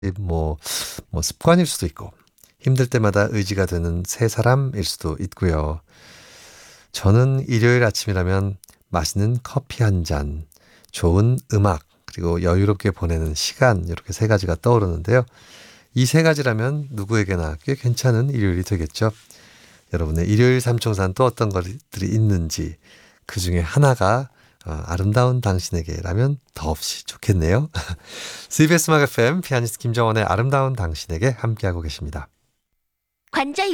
뭐, 뭐 습관일 수도 있고 힘들 때마다 의지가 되는 새 사람일 수도 있고요. 저는 일요일 아침이라면 맛있는 커피 한 잔, 좋은 음악, 그리고 여유롭게 보내는 시간 이렇게 세 가지가 떠오르는데요. 이 세 가지라면 누구에게나 꽤 괜찮은 일요일이 되겠죠. 여러분의 일요일 삼총사는 또 어떤 것들이 있는지 그 중에 하나가 아름다운 당신에게라면 더없이 좋겠네요. CBS 음악 FM 피아니스트 김정원의 아름다운 당신에게 함께하고 계십니다. 관절